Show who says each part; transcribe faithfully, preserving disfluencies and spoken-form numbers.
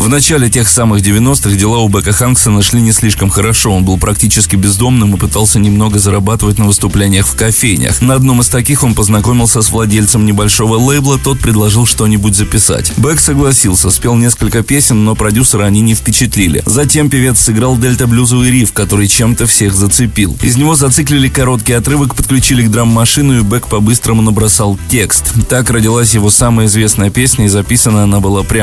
Speaker 1: В начале тех самых девяностых дела у Бека Ханксона шли не слишком хорошо. Он был практически бездомным и пытался немного зарабатывать на выступлениях в кофейнях. На одном из таких он познакомился с владельцем небольшого лейбла, тот предложил что-нибудь записать. Бек согласился, спел несколько песен, но продюсера они не впечатлили. Затем певец сыграл дельта-блюзовый риф, который чем-то всех зацепил. Из него зациклили короткий отрывок, подключили к драм-машину, и Бек по-быстрому набросал текст. Так родилась его самая известная песня, и записана она была прямо